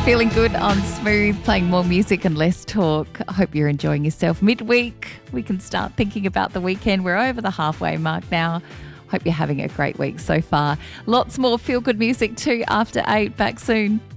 Feeling good on Smooth, playing more music and less talk. I hope you're enjoying yourself. Midweek, we can start thinking about the weekend. We're over the halfway mark now. Hope you're having a great week so far. Lots more feel-good music too after 8. Back soon.